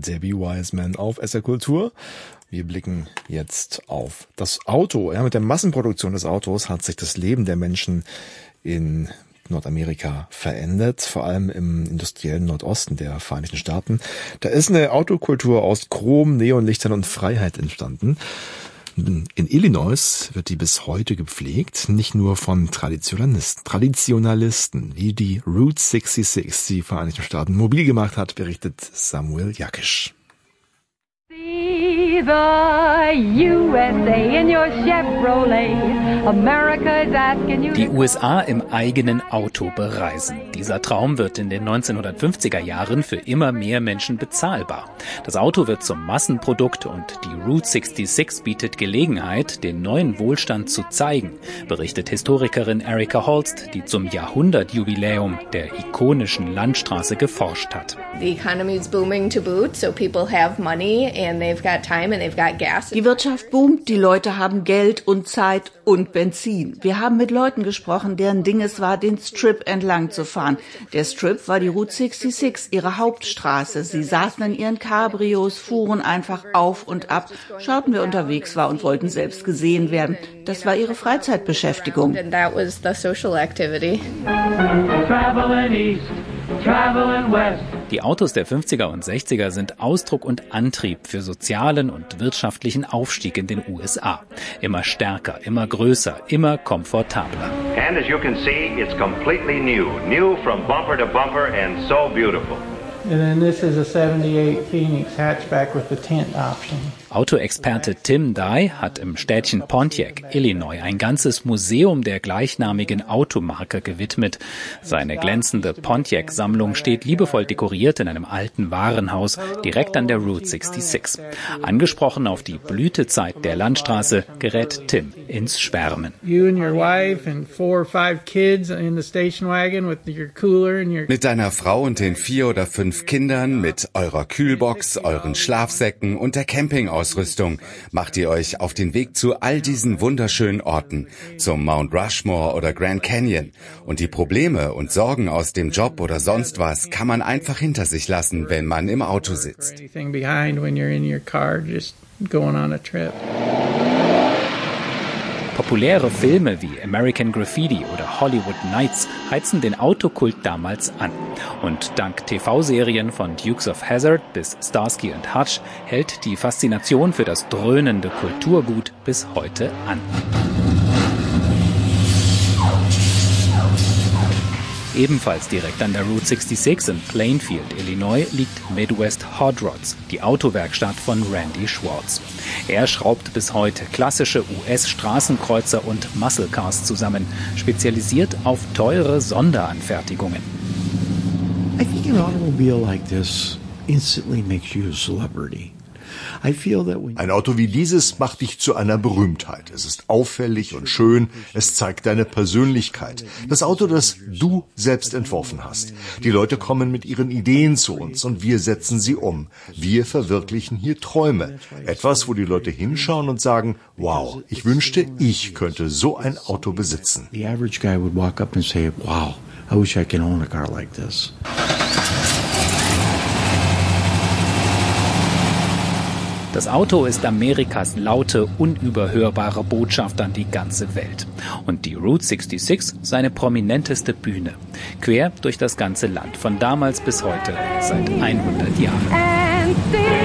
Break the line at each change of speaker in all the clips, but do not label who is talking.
Debbie Wiseman auf SR Kultur. Wir blicken jetzt auf das Auto. Ja, mit der Massenproduktion des Autos hat sich das Leben der Menschen in Nordamerika verändert, vor allem im industriellen Nordosten der Vereinigten Staaten. Da ist eine Autokultur aus Chrom, Neonlichtern und Freiheit entstanden. In Illinois wird die bis heute gepflegt, nicht nur von Traditionalisten, wie die Route 66 die Vereinigten Staaten mobil gemacht hat, berichtet Samuel Jakisch.
The USA in your Chevrolet. America is asking you.
Die USA im eigenen Auto bereisen. Dieser Traum wird in den 1950er Jahren für immer mehr Menschen bezahlbar. Das Auto wird zum Massenprodukt und die Route 66 bietet Gelegenheit, den neuen Wohlstand zu zeigen, berichtet Historikerin Erika Holst, die zum Jahrhundertjubiläum der ikonischen Landstraße geforscht hat.
The economy is booming to boot, so people have money and they've got time and they've got gas.
Die Wirtschaft boomt, die Leute haben Geld und Zeit und Benzin. Wir haben mit Leuten gesprochen, deren Ding es war, den Strip entlang zu fahren. Der Strip war die Route 66, ihre Hauptstraße. Sie saßen in ihren Cabrios, fuhren einfach auf und ab, schauten, wer unterwegs war und wollten selbst gesehen werden. Das war ihre Freizeitbeschäftigung.
And that was the social activity.
Traveling east, traveling west.
Die Autos der 50er und 60er sind Ausdruck und Antrieb für sozialen und wirtschaftlichen Aufstieg in den USA. Immer stärker, immer größer, immer komfortabler.
And as you can see, it's completely new from bumper to bumper and so beautiful.
And then this is a 78 Phoenix hatchback with the tent option.
Autoexperte Tim Dye hat im Städtchen Pontiac, Illinois, ein ganzes Museum der gleichnamigen Automarke gewidmet. Seine glänzende Pontiac-Sammlung steht liebevoll dekoriert in einem alten Warenhaus direkt an der Route 66. Angesprochen auf die Blütezeit der Landstraße gerät Tim ins Schwärmen.
You and your wife and 4 or 5 kids in the station wagon with your cooler and your...
Mit deiner Frau und den 4 oder 5 Kindern, mit eurer Kühlbox, euren Schlafsäcken und der Campingausrüstung macht ihr euch auf den Weg zu all diesen wunderschönen Orten, zum Mount Rushmore oder Grand Canyon. Und die Probleme und Sorgen aus dem Job oder sonst was kann man einfach hinter sich lassen, wenn man im Auto sitzt.
Populäre Filme wie American Graffiti oder Hollywood Nights heizen den Autokult damals an. Und dank TV-Serien von Dukes of Hazzard bis Starsky und Hutch hält die Faszination für das dröhnende Kulturgut bis heute an. Ebenfalls direkt an der Route 66 in Plainfield, Illinois, liegt Midwest Hot Rods, die Autowerkstatt von Randy Schwartz. Er schraubt bis heute klassische US-Straßenkreuzer und Muscle Cars zusammen, spezialisiert auf teure Sonderanfertigungen.
I think an automobile like this instantly makes you a celebrity.
Ein Auto wie dieses macht dich zu einer Berühmtheit. Es ist auffällig und schön, es zeigt deine Persönlichkeit. Das Auto, das du selbst entworfen hast. Die Leute kommen mit ihren Ideen zu uns und wir setzen sie um. Wir verwirklichen hier Träume. Etwas, wo die Leute hinschauen und sagen, wow, ich wünschte, ich könnte so ein Auto besitzen.
The average guy would walk up and say, wow, I wish I could own a car like this.
Das Auto ist Amerikas laute, unüberhörbare Botschaft an die ganze Welt. Und die Route 66 seine prominenteste Bühne. Quer durch das ganze Land, von damals bis heute, seit 100 Jahren.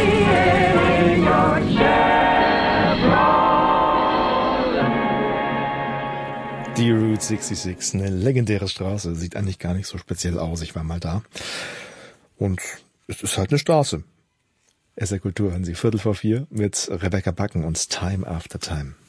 Die Route 66, eine legendäre Straße, sieht eigentlich gar nicht so speziell aus. Ich war mal da. Und es ist halt eine Straße. SR Kultur hören Sie 3:45 mit Rebecca Backen und Time After Time.